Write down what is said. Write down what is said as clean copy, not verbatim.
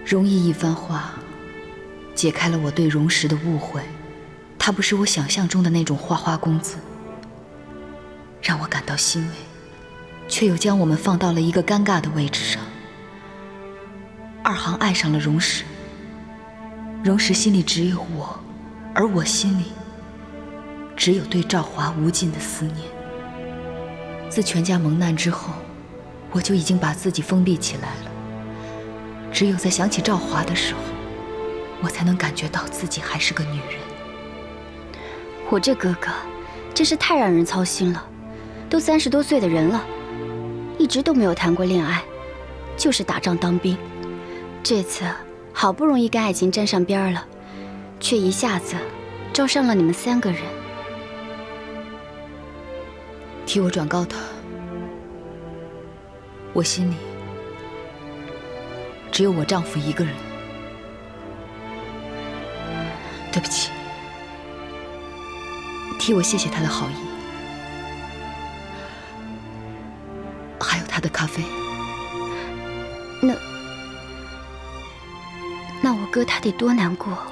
容易一番话，解开了我对荣石的误会。他不是我想象中的那种花花公子，让我感到欣慰，却又将我们放到了一个尴尬的位置上。二行爱上了荣石，荣石心里只有我，而我心里只有对赵华无尽的思念。自全家蒙难之后，我就已经把自己封闭起来了。只有在想起赵华的时候，我才能感觉到自己还是个女人。 我这哥哥真是太让人操心了，都30多岁的人了，一直都没有谈过恋爱，就是打仗当兵。这次好不容易跟爱情沾上边了，却一下子招上了你们3个人。 替我转告他，我心里只有我丈夫一个人。对不起，替我谢谢他的好意，还有他的咖啡。 那我哥他得多难过。